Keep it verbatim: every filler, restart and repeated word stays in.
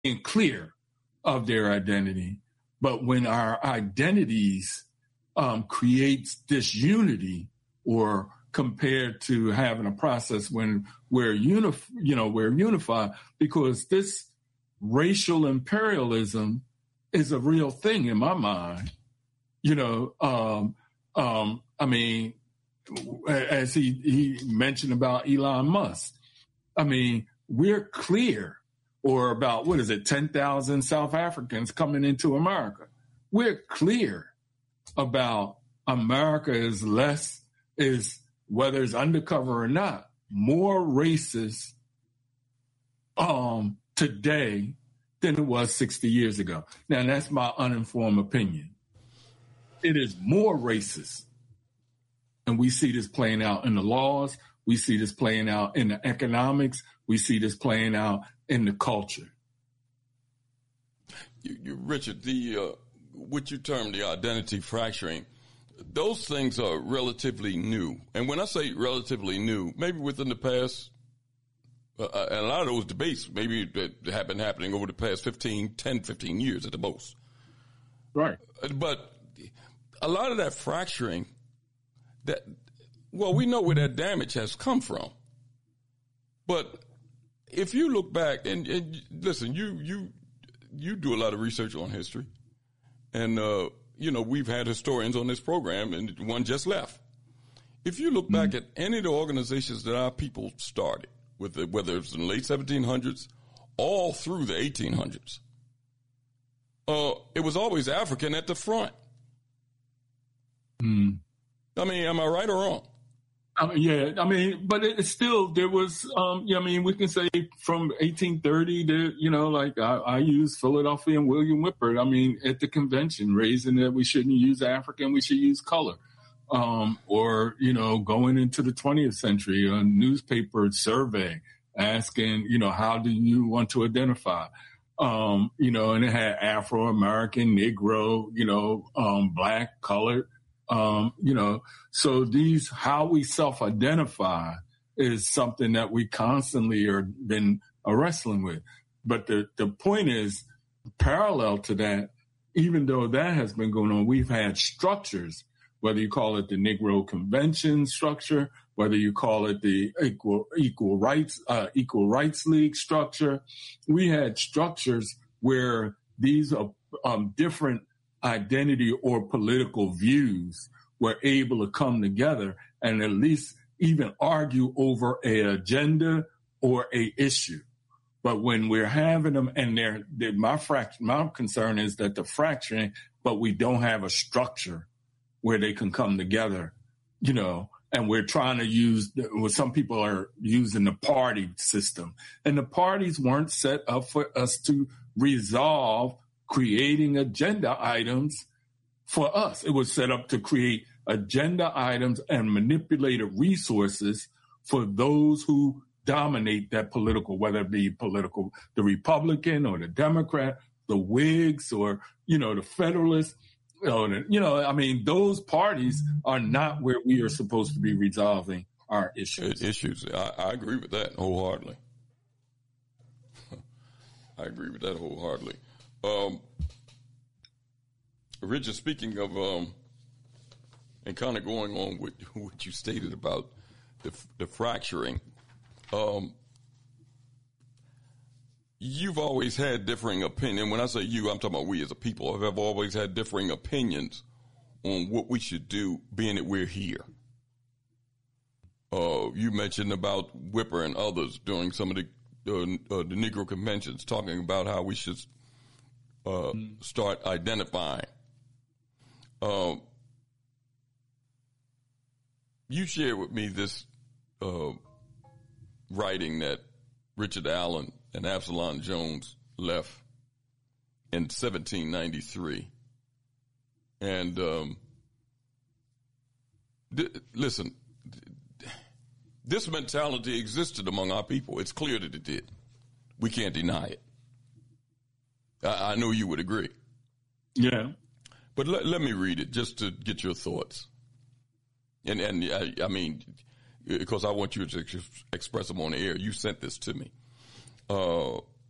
being clear of their identity. But when our identities um, creates disunity, or compared to having a process when we're unif- you know, we're unified, because this racial imperialism is a real thing in my mind. You know, um, um, I mean, as he, he mentioned about Elon Musk, I mean, we're clear, or about, what is it, ten thousand South Africans coming into America. We're clear about America is less, is whether it's undercover or not, more racist um, today than it was sixty years ago. Now, that's my uninformed opinion. It is more racist. And we see this playing out in the laws. We see this playing out in the economics. We see this playing out in the culture. You, you, Richard, the uh, what you term the identity fracturing, those things are relatively new. And when I say relatively new, maybe within the past, uh, and a lot of those debates, maybe that have been happening over the past fifteen, ten, fifteen years at the most. Right. But a lot of that fracturing, that, well, we know where that damage has come from. But if you look back and, and listen, you, you, you do a lot of research on history, and, uh, you know, we've had historians on this program, and one just left. If you look mm-hmm. back at any of the organizations that our people started, with the, whether it's in the late seventeen hundreds, all through the eighteen hundreds, uh, it was always African at the front. Mm. I mean, am I right or wrong? I mean, yeah, I mean, but it's still, there was, um, yeah, I mean, we can say from eighteen thirty to, you know, like I, I use Philadelphia and William Whippert, I mean, at the convention, raising that we shouldn't use African, we should use color. Um, or, you know, going into the twentieth century, a newspaper survey asking, you know, how do you want to identify? Um, you know, and it had Afro-American, Negro, you know, um, black, colored. Um, you know, so these, how we self-identify is something that we constantly are been uh, wrestling with. But the, the point is, parallel to that, even though that has been going on, we've had structures, whether you call it the Negro Convention structure, whether you call it the Equal, equal Rights, uh, Equal Rights League structure. We had structures where these are um, different identity or political views were able to come together and at least even argue over a agenda or a issue. But when we're having them, and they're, they're my fract- my concern is that the fracturing, but we don't have a structure where they can come together, you know, and we're trying to use, well, some people are using the party system, and the parties weren't set up for us to resolve creating agenda items for us. It was set up to create agenda items and manipulated resources for those who dominate that political, whether it be political, the Republican or the Democrat, the Whigs or, you know, the Federalists. You know, you know, I mean, those parties are not where we are supposed to be resolving our issues. Issues. I, I agree with that wholeheartedly. I agree with that wholeheartedly. Um, Richard, speaking of, um, and kind of going on with what you stated about the, the fracturing, um, you've always had differing opinion. When I say you, I'm talking about we as a people have always had differing opinions on what we should do, being that we're here. Uh, you mentioned about Whipper and others during some of the uh, uh, the Negro conventions, talking about how we should uh, mm. start identifying. Uh, you shared with me this uh, writing that Richard Allen and Absalom Jones left in seventeen ninety-three. And um, th- listen, th- this mentality existed among our people. It's clear that it did. We can't deny it. I, I know you would agree. Yeah. But let, let me read it just to get your thoughts. And, and I, I mean, because I want you to ex- express them on the air. You sent this to me. Uh,